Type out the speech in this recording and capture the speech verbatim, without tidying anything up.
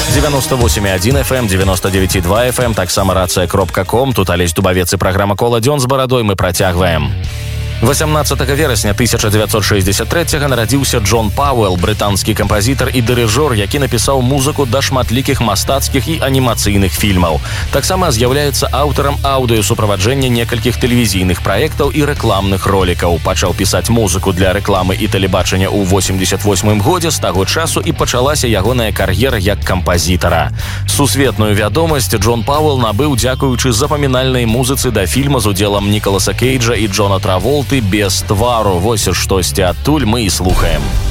девяносто восемь и один эф эм, девяносто девять и два эф эм, таксама рацыя кропка ком. Тут Алесь Дубавец і праграма «Кола дзён» з барадой мы працягваем. восямнадцатага верасня тысяча девятьсот шестьдесят третьего нарадзіўся Джон Пауэлл, брытанскі кампазітар і дырыжор, які напісаў музыку да шматлікіх мастацкіх і анімацыйных фільмаў. Таксама з'яўляецца аўтарам аўдыёсуправаджэння некалькіх тэлевізійных праектаў і рэкламных ролікаў. Пачаў пісаць музыку для рэкламы і тэлебачання ў восемьдесят восьмым годзе. З таго часу і пачалася ягоная кар'ера як кампазітара. Сусветную вядомасць Джон Пауэлл набыў дзякуючы запамінальнай музыцы да фільма з удзелам Нікаласа Кейджа і Джона Траволты «Без твару». Вось штосьці адтуль мы і слухаем.